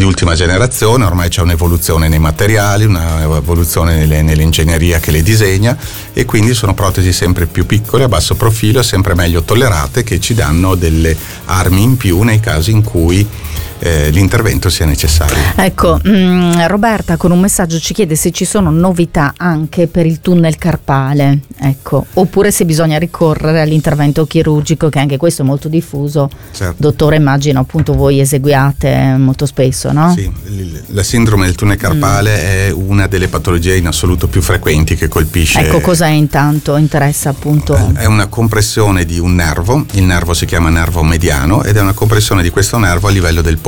di ultima generazione, ormai c'è un'evoluzione nei materiali, un'evoluzione nell'ingegneria che le disegna, e quindi sono protesi sempre più piccole, a basso profilo, sempre meglio tollerate, che ci danno delle armi in più nei casi in cui l'intervento sia necessario. Ecco, Roberta con un messaggio ci chiede se ci sono novità anche per il tunnel carpale, ecco, oppure se bisogna ricorrere all'intervento chirurgico, che anche questo è molto diffuso. Certo. Dottore, immagino appunto voi eseguiate molto spesso, no? Sì, la sindrome del tunnel carpale è una delle patologie in assoluto più frequenti che colpisce. Ecco, cos'è intanto? Interessa appunto. È una compressione di un nervo, il nervo si chiama nervo mediano, ed è una compressione di questo nervo a livello del polso.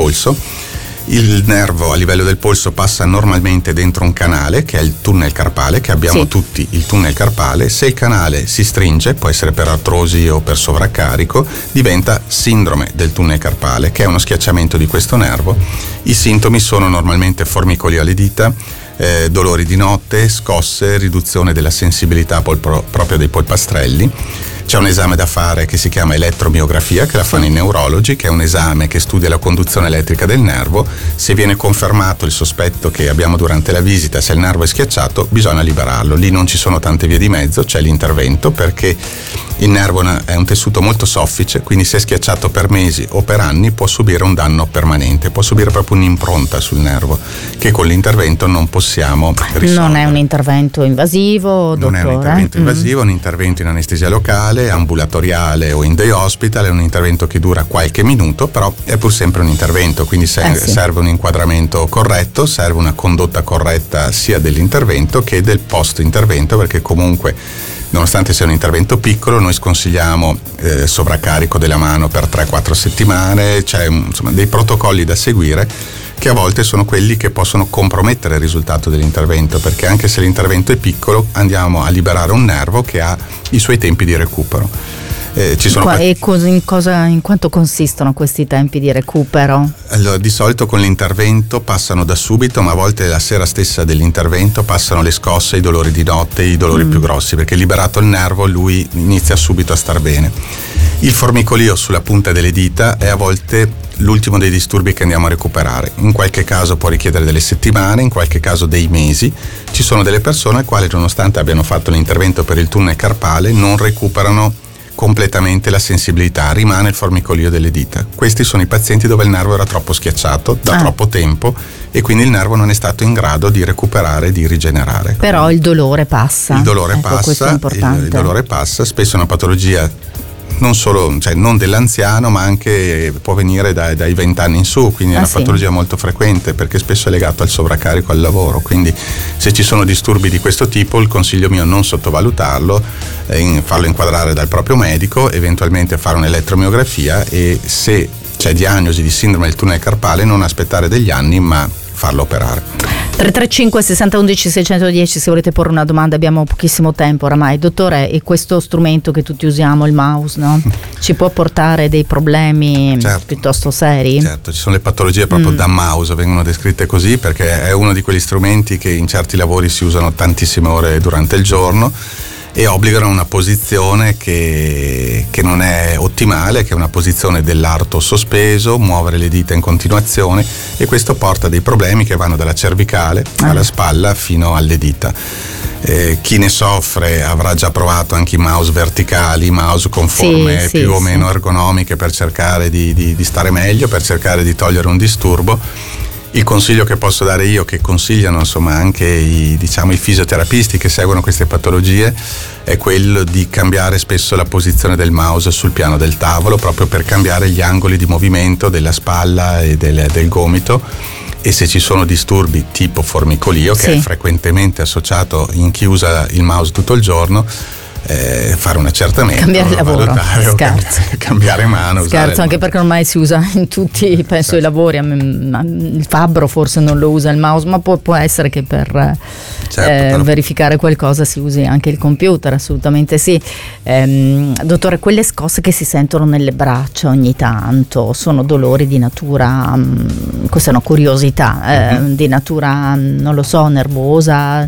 Il nervo a livello del polso passa normalmente dentro un canale, che è il tunnel carpale, che abbiamo tutti il tunnel carpale. Se il canale si stringe, può essere per artrosi o per sovraccarico, diventa sindrome del tunnel carpale, che è uno schiacciamento di questo nervo. I sintomi sono normalmente formicolio alle dita, dolori di notte, scosse, riduzione della sensibilità proprio dei polpastrelli. C'è un esame da fare che si chiama elettromiografia, che la fanno i neurologi, che è un esame che studia la conduzione elettrica del nervo. Se viene confermato il sospetto che abbiamo durante la visita, se il nervo è schiacciato, bisogna liberarlo. Lì non ci sono tante vie di mezzo, c'è l'intervento, perché il nervo è un tessuto molto soffice, quindi se è schiacciato per mesi o per anni può subire un danno permanente, può subire proprio un'impronta sul nervo, che con l'intervento non possiamo risolvere. Non è un intervento invasivo, dottore? Non è un intervento invasivo, è un intervento in anestesia locale, ambulatoriale o in day hospital, è un intervento che dura qualche minuto, però è pur sempre un intervento, quindi serve un inquadramento corretto, serve una condotta corretta sia dell'intervento che del post intervento, perché comunque, nonostante sia un intervento piccolo, noi sconsigliamo sovraccarico della mano per 3-4 settimane, c'è insomma dei protocolli da seguire, che a volte sono quelli che possono compromettere il risultato dell'intervento, perché anche se l'intervento è piccolo andiamo a liberare un nervo che ha i suoi tempi di recupero. In quanto consistono questi tempi di recupero? Allora, di solito con l'intervento passano da subito, ma a volte la sera stessa dell'intervento passano le scosse, i dolori di notte, i dolori più grossi, perché liberato il nervo lui inizia subito a star bene. Il formicolio sulla punta delle dita è a volte l'ultimo dei disturbi che andiamo a recuperare. In qualche caso può richiedere delle settimane, in qualche caso dei mesi. Ci sono delle persone alle quali, nonostante abbiano fatto l'intervento per il tunnel carpale, non recuperano completamente la sensibilità, rimane il formicolio delle dita. Questi sono i pazienti dove il nervo era troppo schiacciato da troppo tempo, e quindi il nervo non è stato in grado di recuperare, di rigenerare. Però il dolore passa. Il dolore passa, il dolore passa, spesso è una patologia non solo, cioè non dell'anziano, ma anche può venire dai 20 anni in su, quindi è una patologia molto frequente, perché spesso è legato al sovraccarico al lavoro. Quindi se ci sono disturbi di questo tipo, il consiglio mio è non sottovalutarlo, farlo inquadrare dal proprio medico, eventualmente fare un'elettromiografia, e se c'è diagnosi di sindrome del tunnel carpale non aspettare degli anni, ma farlo operare. 335 60 11 610, se volete porre una domanda, abbiamo pochissimo tempo oramai. Dottore, e questo strumento che tutti usiamo, il mouse, no? Ci può portare dei problemi piuttosto seri? Certo, ci sono le patologie proprio da mouse, vengono descritte così, perché è uno di quegli strumenti che in certi lavori si usano tantissime ore durante il giorno e obbligano a una posizione che non è ottimale, che è una posizione dell'arto sospeso, muovere le dita in continuazione, e questo porta a dei problemi che vanno dalla cervicale alla spalla fino alle dita. Chi ne soffre avrà già provato anche i mouse verticali, mouse con forme più o meno ergonomiche, per cercare di stare meglio, per cercare di togliere un disturbo. Il consiglio che posso dare io, che consigliano insomma anche i fisioterapisti che seguono queste patologie, è quello di cambiare spesso la posizione del mouse sul piano del tavolo, proprio per cambiare gli angoli di movimento della spalla e del gomito. E se ci sono disturbi tipo formicolio, che è frequentemente associato in chi usa il mouse tutto il giorno, fare un accertamento, cambiare il lavoro, cambiare mano, scherzo, anche perché ormai si usa in tutti, penso, i lavori. Il fabbro forse non lo usa il mouse, ma può essere che per verificare qualcosa si usi anche il computer, assolutamente sì. Dottore, quelle scosse che si sentono nelle braccia ogni tanto sono dolori di natura, questa è una curiosità, di natura, non lo so, nervosa?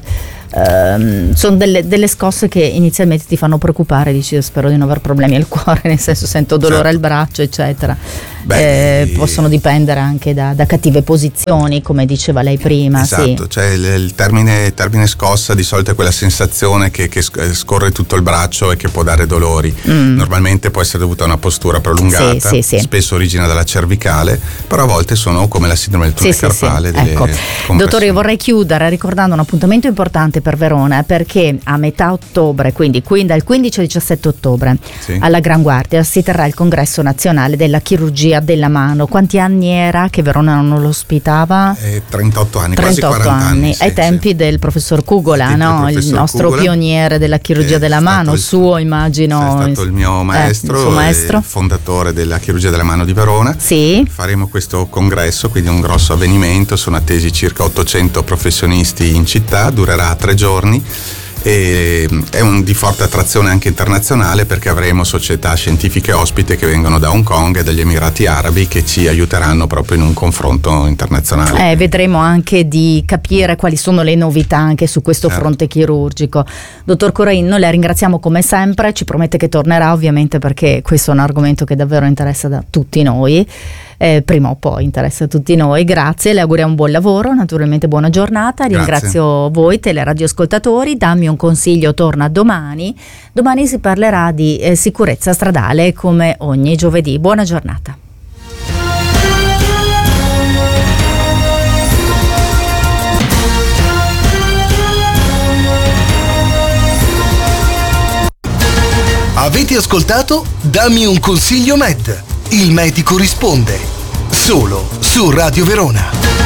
Sono delle scosse che inizialmente ti fanno preoccupare, dici spero di non aver problemi al cuore, nel senso sento dolore al braccio eccetera. possono dipendere anche da cattive posizioni, come diceva lei prima. Esatto, sì. Cioè il termine scossa di solito è quella sensazione che scorre tutto il braccio e che può dare dolori. Normalmente può essere dovuta a una postura prolungata, sì. spesso origina dalla cervicale, però a volte sono come la sindrome del tunnel carpale. Ecco. Dottore, io vorrei chiudere ricordando un appuntamento importante per Verona, perché a metà ottobre, quindi dal 15 al 17 ottobre, alla Gran Guardia si terrà il congresso nazionale della chirurgia della mano. Quanti anni era che Verona non lo ospitava? 38 anni, quasi 40 anni. Ai tempi del professor Cugola, il nostro pioniere della chirurgia della mano, immagino. È stato il mio maestro, il fondatore della chirurgia della mano di Verona. Sì. Faremo questo congresso, quindi un grosso avvenimento, sono attesi circa 800 professionisti in città, durerà 3 giorni. E è di forte attrazione anche internazionale, perché avremo società scientifiche ospite che vengono da Hong Kong e dagli Emirati Arabi, che ci aiuteranno proprio in un confronto internazionale. Vedremo anche di capire quali sono le novità anche su questo fronte chirurgico. Dottor Corain, noi la ringraziamo come sempre, ci promette che tornerà, ovviamente, perché questo è un argomento che davvero interessa da tutti noi. Prima o poi interessa a tutti noi. Grazie, le auguriamo un buon lavoro, naturalmente buona giornata. Ringrazio voi teleradioascoltatori. Dammi un consiglio torna domani si parlerà di sicurezza stradale come ogni giovedì. Buona giornata. Avete ascoltato Dammi un consiglio Med, il medico risponde, solo su Radio Verona.